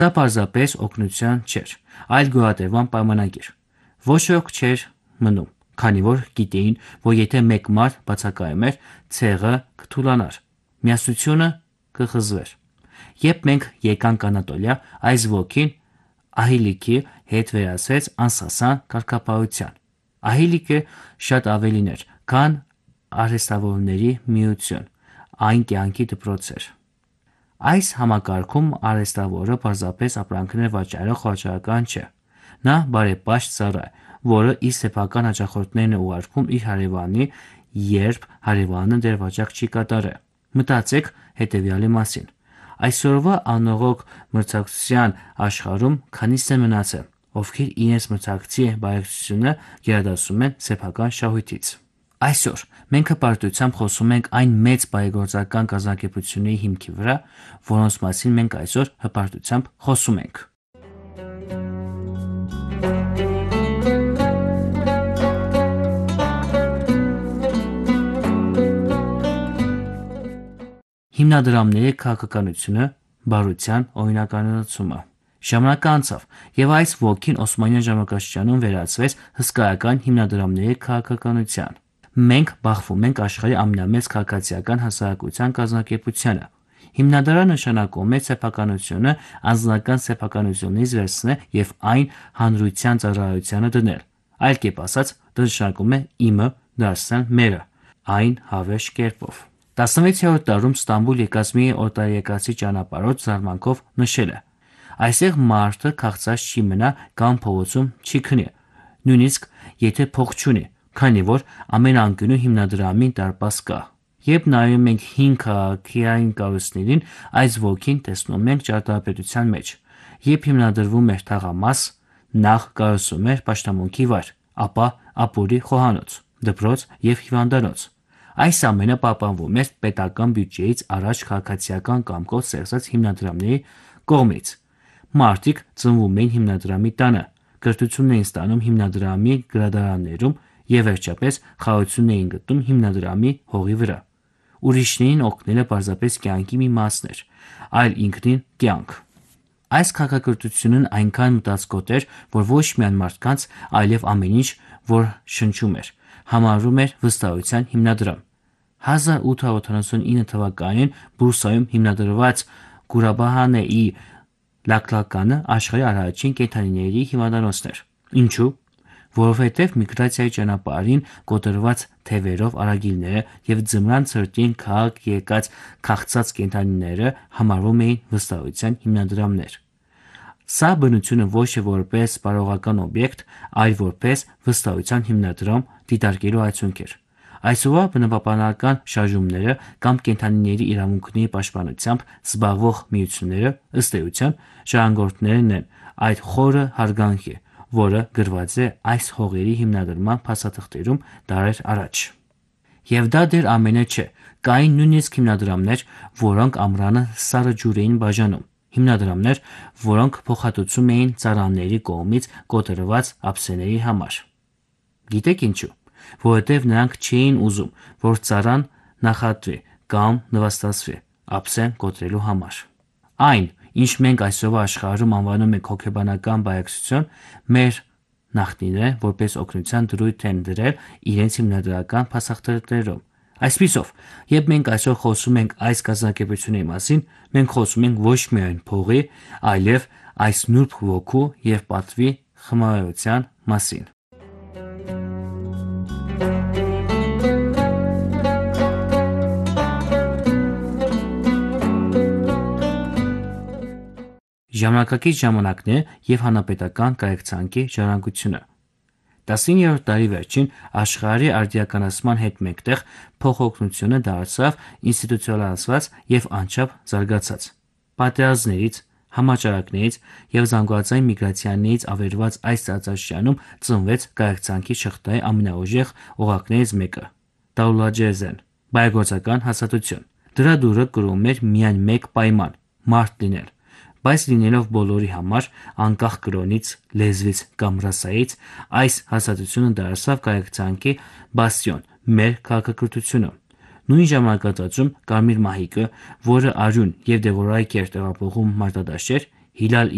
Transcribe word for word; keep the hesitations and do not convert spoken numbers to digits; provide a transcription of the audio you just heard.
Դա պարզապես օգնության չէր, այլ գոյատևման պայմանագիր։ Ոչ ոք չէր մնում, քանի որ գիտեին, որ եթե մեկ մարդ բացակայում էր, ցեղը կթուլանար, միասնությունը կխզվեր։ Երբ մենք եկանք Անատոլիա, այս ոգին Ահիլիկի հետ վերածվեց անսասան կարգապահության։ Ահիլիկը շատ ավելին էր, քան արհեստավորների միություն, այն կյանքի դպրոց էր։ Այս համակարգում արհեստավորը պարզապես ապրանքներ վաճառող վաճառական չէ։ Նա բարեպաշտ ծառա է, որը իր սեփական հաճախորդներն է ուղարկում իր հարևանի, երբ հարևանը դեռ վաճառք չի կատարել։ Մտածեք հետևյալի մասին. այսօրվա անողոք մրցակցության աշխարհում քանիսն են մնացել, ովքեր իրենց մրցակցի բարեկցությունը գերադասում են սեփական շահույթից։ Այսօր մենք հպարտությամբ խոսում ենք այն մեծ բարեգործական կազմակերպությունների հիմքի վրա, որոնց մասին մենք այսօր հպարտությամբ խոսում ենք։ Հիմնադրամների քաղաքականությունը, բարության օրինականացումը։ Ժամանակը անցավ, եւ այս ոգին Օսմանյան ժամանակաշրջանում վերածվեց հսկայական հիմնադրամների քաղաքականության։ Մենք բախվում ենք աշխարհի ամենամեծ քաղաքացիական հասարակության կազմակերպությանը։ Հիմնադրամը նշանակում է սեփականությունը անձնական սեփականությունից վերցնել եւ այն հանրության ծառայությանը դնել։ Այլ կերպ ասած, դա նշանակում է իմը դարձնել մերը, այն հավերժ կերպով։ տասնվեցերորդ դարում Ստամբուլ եկած մի օտարերկրացի ճանապարհորդ զարմանքով նշել է. այստեղ մարդը քաղցած չի մնա կամ փողոցում չի քնի, նույնիսկ եթե փող չունի, քանի որ ամեն անկյունում հիմնադրամի դարպաս կա։ Երբ նայում ենք հին քաղաքային կառույցներին, այս ոգին տեսնում ենք ճարտարապետության մեջ։ Երբ հիմնադրվում էր թաղամաս, նախ կառուցվում էր պաշտամունքի վայր, ապա ապուրի խոհանոց, դպրոց եւ հիվանդանոց։ Այս ամենը պահպանվում էր պետական բյուջեից առաջ քաղաքացիական կամքով ստեղծած հիմնադրամների կողմից։ Մարդիկ ծնվում էին հիմնադրամի տանը, կրթություն էին ստանում հիմնադրամի գրադարաններում եւ վերջապես խաղաղություն էին գտնում հիմնադրամի հողի վրա։ Ուրիշներին օգնելը պարզապես կյանքի մի մասն էր, այլ ինքնին կյանք։ Այս քաղաքակրթությունն այնքան մտածկոտ էր, որ ոչ միայն մարդկանց, այլև ամեն ինչ, որ շնչում էր, համարվում էր վստահության հիմնադրամ։ հազար ութ հարյուր ութանասունինը թվականին Բուրսայում հիմնադրված Գուրաբահանեի լակլականը աշխարհի առաջին կենդանիների հիվանդանոցն էր։ Ինչու՞։ Որովհետև միգրացիայի ճանապարհին կոտրված թևերով արագիլները եւ ձմռան ցրտին քաղաք եկած քաղցած կենդանիները համարվում էին վստահության հիմնադրամներ։ Սա բնությունը ոչ թե որպես սպառողական օբյեկտ, այլ որպես վստահության հիմնադրամ դիտարկելու արդյունք էր։ Այսօրվա բնապահպանական շարժումները կամ կենդանիների իրավունքների պաշտպանությամբ զբաղվող միությունները, ըստ էության, ժառանգորդներն են այդ խորը հարգանքի, որը գրված է այս հողերի հիմնադրման փաստաթղթերում դարեր առաջ։ Եվ դա դեռ ամենը չէ, կային նույնիսկ հիմնադրամներ, որոնք ամռանը սառը ջուր էին բաժանում, հիմնադրամներ, որոնք փոխհատուցում էին ծառաների կողմից կոտրված ափսեների համար։ Գիտեք ինչու։ Որովհետև նրանք չէին ուզում, որ ծառան նախատվի կամ նվաստացվի ափսեն կոտրելու համար։ Այն, ինչ մենք այսօրվա աշխարհում անվանում ենք հոգեբանական բարեկցություն, մեր նախնիները որպես օգնության դրույթ են դրել իրենց հիմնադրական փաստաթղթերում։ Այսպիսով, երբ մենք այսօր խոսում ենք այս կազմակերպությունների մասին, մենք խոսում ենք ոչ միայն փողի, այլև այս նուրբ ոգու եւ պատվի խմարության մասին։ Ժամանակակից ժամանակներ եւ հանրապետական կարեկցանքի ժառանգությունը։ տասնիններորդ դարի վերջին աշխարհի արդիականացման հետ մեկտեղ փոխօգնությունը դարձավ ինստիտուցիոնալացված եւ անչափ զարգացած։ Պատերազմներից, համաճարակներից եւ զանգվածային միգրացիաներից ավերված այս տարածաշրջանում ծնվեց կարեկցանքի շղթայի ամենաուժեղ օղակներից մեկը՝ Դաուլաջեզեն, բարեգործական հաստատություն։ Դրա դուռը կրում էր միայն մեկ պայման՝ մարդ լինել։ Բայց լինելով բոլորի համար, անկախ կրոնից, լեզվից կամ ռասայից, այս հաստատությունը դարձավ կարեկցանքի բաստիոն մեր քաղաքակրթությունում։ Նույն ժամանակահատվածում Կարմիր մահիկը, որը արյուն եւ դեղորայք էր տեղափոխում մարտադաշտեր, Հիլալ